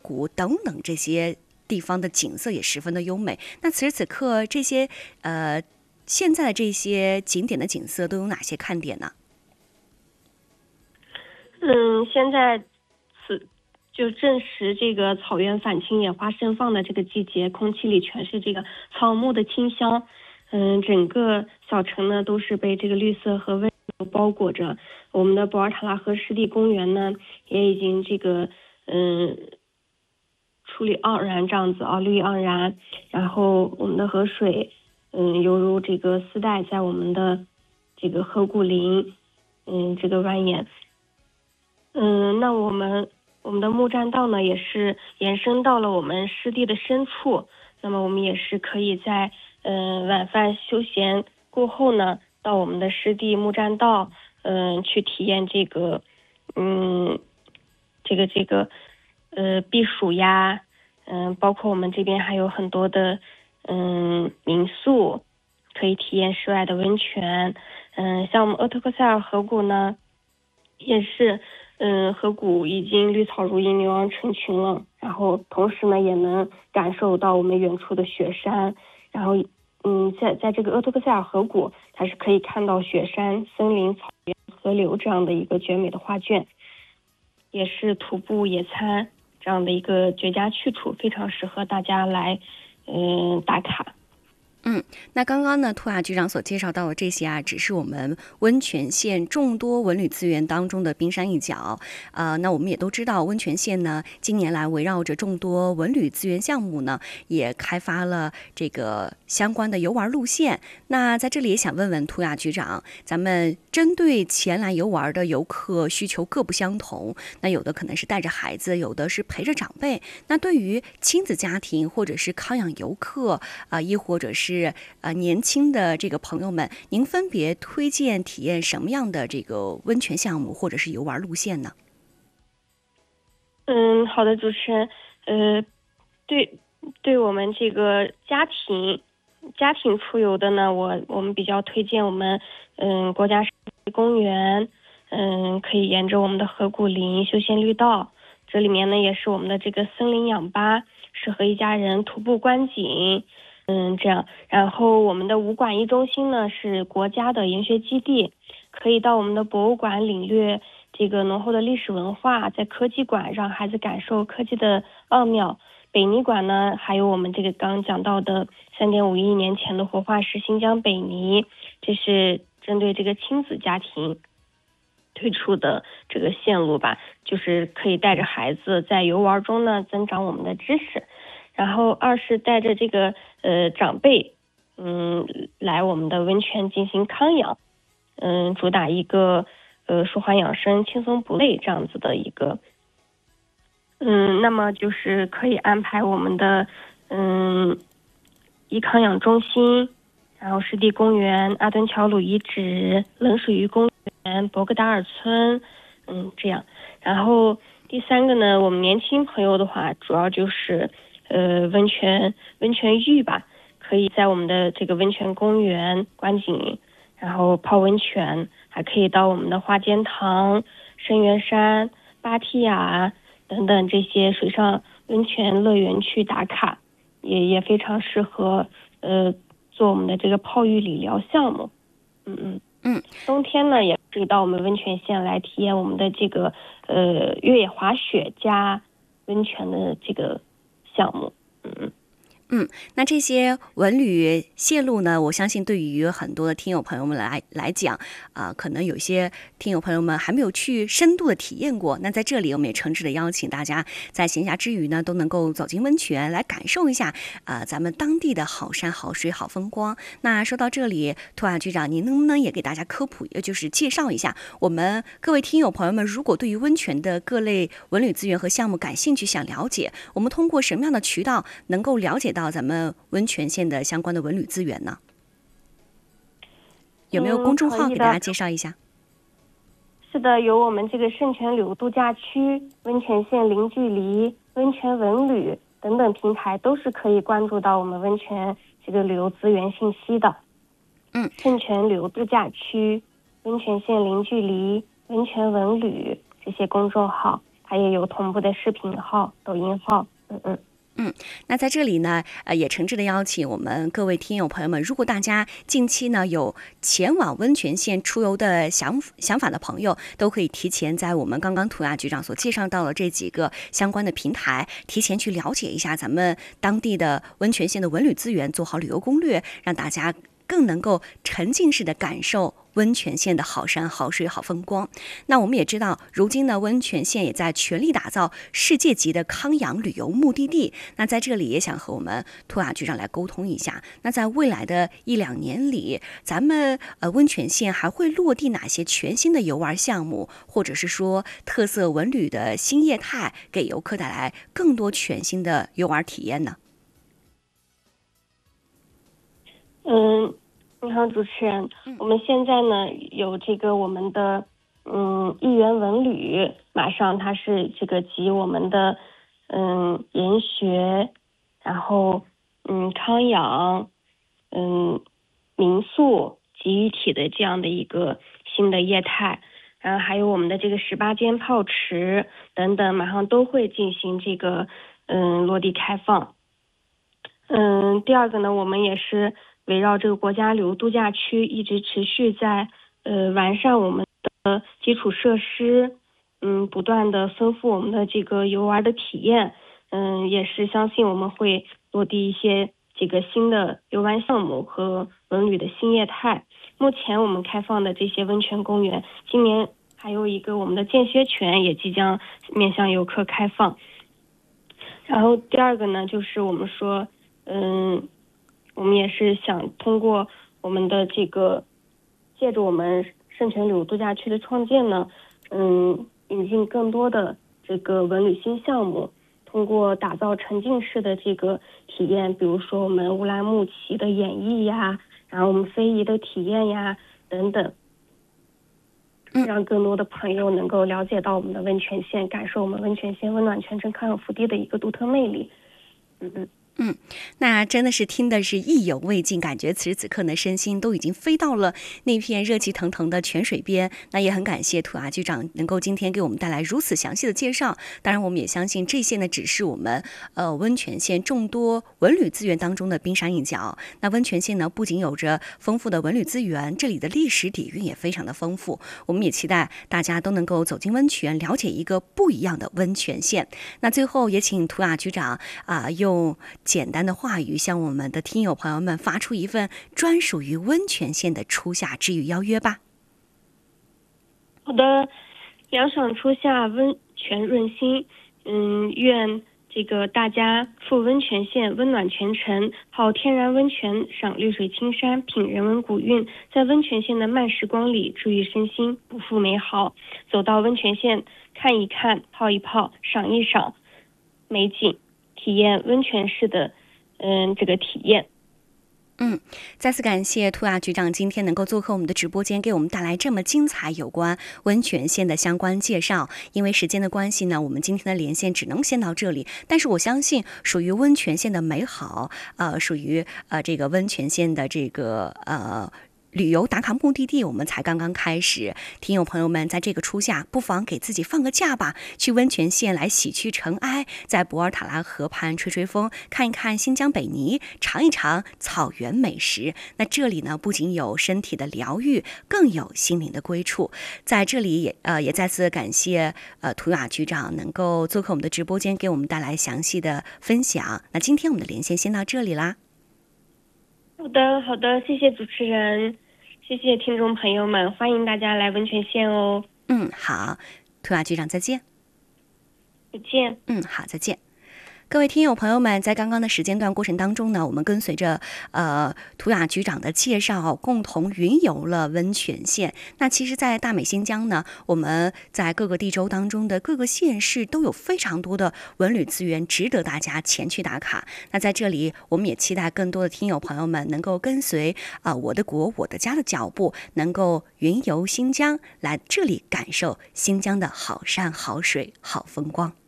谷等等这些地方的景色也十分的优美。那此时此刻这些现在的这些景点的景色都有哪些看点呢？ 现在就正是这个草原反青野花盛放的这个季节，空气里全是这个草木的清香。整个小城呢都是被这个绿色和温柔包裹着。我们的博尔塔拉河湿地公园呢也已经这个出绿盎然这样子啊，绿盎然。然后我们的河水犹如这个丝带在我们的这个河谷林这个蜿蜒。那我们的木栈道呢也是延伸到了我们湿地的深处。那么我们也是可以在晚饭休闲过后呢，到我们的湿地木栈道去体验这个避暑呀。包括我们这边还有很多的民宿可以体验室外的温泉。像我们鄂特克塞尔河谷呢也是河谷已经绿草如茵，牛羊成群了。然后同时呢也能感受到我们远处的雪山。然后在这个鄂特克塞尔河谷，它是可以看到雪山、森林、草原、河流这样的一个绝美的画卷，也是徒步野餐这样的一个绝佳去处，非常适合大家来打卡。 那刚刚呢，兔雅局长所介绍到的这些啊，只是我们温泉县众多文旅资源当中的冰山一角。那我们也都知道，温泉县呢，近年来围绕着众多文旅资源项目呢，也开发了这个相关的游玩路线。那在这里也想问问兔雅局长，咱们针对前来游玩的游客需求各不相同，那有的可能是带着孩子，有的是陪着长辈。那对于亲子家庭或者是康养游客亦或者是年轻的这个朋友们，您分别推荐体验什么样的这个温泉项目或者是游玩路线呢？ 好的，主持人。对我们这个家庭出游的呢，我们比较推荐我们国家湿地公园。可以沿着我们的河谷林休闲绿道，这里面呢也是我们的这个森林氧吧，适合一家人徒步观景。这样。然后我们的武馆一中心呢是国家的研学基地，可以到我们的博物馆领略这个浓厚的历史文化，在科技馆让孩子感受科技的奥妙。北泥馆呢还有我们这个刚刚讲到的3.5亿年前的活化石新疆北泥，这是针对这个亲子家庭推出的这个线路吧，就是可以带着孩子在游玩中呢增长我们的知识。然后二是带着这个长辈来我们的温泉进行康养。主打一个舒缓养生轻松不累这样子的一个那么就是可以安排我们的颐康养中心，然后湿地公园、阿敦乔鲁遗址、冷水鱼公园、博格达尔村这样。然后第三个呢，我们年轻朋友的话主要就是温泉浴吧，可以在我们的这个温泉公园观景，然后泡温泉，还可以到我们的花间堂、深源山、芭提雅等等这些水上温泉乐园去打卡，也非常适合做我们的这个泡浴理疗项目。冬天呢也可以到我们温泉县来体验我们的这个越野滑雪加温泉的这个项目。 那这些文旅线路呢，我相信对于很多的听友朋友们来讲可能有些听友朋友们还没有去深度的体验过。那在这里我们也诚挚的邀请大家在闲暇之余呢，都能够走进温泉来感受一下咱们当地的好山好水好风光。那说到这里，兔雅局长您能不能也给大家科普，也就是介绍一下我们各位听友朋友们，如果对于温泉的各类文旅资源和项目感兴趣，想了解，我们通过什么样的渠道能够了解到咱们温泉县的相关的文旅资源呢？有没有公众号给大家介绍一下？ 是的，有我们这个圣泉旅游度假区、温泉县零距离、温泉文旅等等平台都是可以关注到我们温泉这个旅游资源信息的。圣泉旅游度假区、温泉县零距离、温泉文旅这些公众号， 它也有同步的视频号、抖音号。 那在这里呢，也诚挚的邀请我们各位听友朋友们，如果大家近期呢有前往温泉县出游的想法的朋友，都可以提前在我们刚刚涂亚局长所介绍到的这几个相关的平台，提前去了解一下咱们当地的温泉县的文旅资源，做好旅游攻略，让大家更能够沉浸式的感受温泉县的好山好水好风光。那我们也知道，如今呢，温泉县也在全力打造世界级的康养旅游目的地。那在这里也想和我们涂亚局长来沟通一下，那在未来的1-2年里，咱们温泉县还会落地哪些全新的游玩项目，或者是说特色文旅的新业态，给游客带来更多全新的游玩体验呢？ 你好，主持人。我们现在呢有这个我们的一元文旅，马上它是这个集我们的研学，然后康养，民宿集一体的这样的一个新的业态。然后还有我们的这个18间泡池等等，马上都会进行这个落地开放。第二个呢，我们也是围绕这个国家旅游度假区一直持续在完善我们的基础设施，不断的丰富我们的这个游玩的体验，也是相信我们会落地一些这个新的游玩项目和文旅的新业态。目前我们开放的这些温泉公园，今年还有一个我们的间歇泉也即将面向游客开放。然后第二个呢，就是我们说我们也是想通过我们的这个借着我们圣泉旅游度假区的创建呢，引进更多的这个文旅新项目，通过打造沉浸式的这个体验，比如说我们乌兰牧骑的演绎呀，然后我们非遗的体验呀等等，让更多的朋友能够了解到我们的温泉县，感受我们温泉县温暖泉城康养福地的一个独特魅力。 那真的是听的是意犹未尽，感觉此时此刻呢，身心都已经飞到了那片热气腾腾的泉水边。那也很感谢涂亚局长能够今天给我们带来如此详细的介绍。当然，我们也相信这些呢，只是我们温泉县众多文旅资源当中的冰山一角。那温泉县呢，不仅有着丰富的文旅资源，这里的历史底蕴也非常的丰富。我们也期待大家都能够走进温泉，了解一个不一样的温泉县。那最后也请涂亚局长用简单的话语向我们的听友朋友们发出一份专属于温泉县的初夏之语邀约吧。 好的，凉爽初夏，温泉润心。愿这个大家赴温泉县，温暖全城，泡天然温泉，赏绿水青山，品人文古韵，在温泉县的慢时光里治愈身心，不负美好。走到温泉县看一看，泡一泡，赏一赏美景，体验温泉式的这个体验。 再次感谢涂亚局长今天能够做客我们的直播间，给我们带来这么精彩有关温泉县的相关介绍。因为时间的关系呢，我们今天的连线只能先到这里。但是我相信，属于温泉县的美好，属于这个温泉县的这个旅游打卡目的地，我们才刚刚开始。听友朋友们，在这个初夏，不妨给自己放个假吧，去温泉县来洗去尘埃，在博尔塔拉河畔吹吹风，看一看新疆北泥，尝一尝草原美食。那这里呢，不仅有身体的疗愈，更有心灵的归处。在这里也再次感谢涂亚局长能够做客我们的直播间，给我们带来详细的分享。那今天我们的连线先到这里啦。 好的，谢谢主持人，谢谢听众朋友们，欢迎大家来温泉县哦。 好，涂亚局长再见。 再见。 好，再见。各位听友朋友们，在刚刚的时间段过程当中呢，我们跟随着涂亚局长的介绍，共同云游了温泉县。那其实在大美新疆呢，我们在各个地州当中的各个县市都有非常多的文旅资源，值得大家前去打卡。那在这里，我们也期待更多的听友朋友们能够跟随我的国我的家的脚步，能够云游新疆，来这里感受新疆的好山好水好风光。